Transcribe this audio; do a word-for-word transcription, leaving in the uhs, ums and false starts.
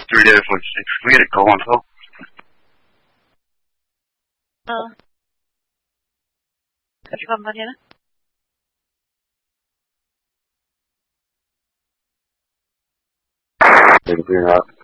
three data forty-six. We get a go on twelve. Uh. Kasih kabarnya na? Maybe clear out.